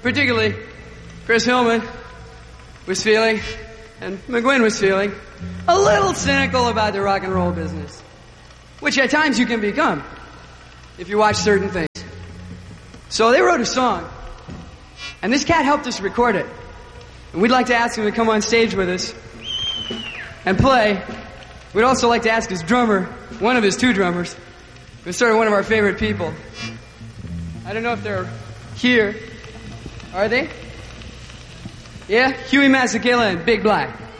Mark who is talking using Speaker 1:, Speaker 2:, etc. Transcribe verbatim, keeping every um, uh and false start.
Speaker 1: particularly Chris Hillman was feeling, and McGuinn was feeling, a little cynical about the rock and roll business, which at times you can become if you watch certain things. So they wrote a song, and this cat helped us record it. And we'd like to ask him to come on stage with us and play. We'd also like to ask his drummer, one of his two drummers, who's sort of one of our favorite people. I don't know if they're here. Are they? Yeah? Huey Masekela and Big Black.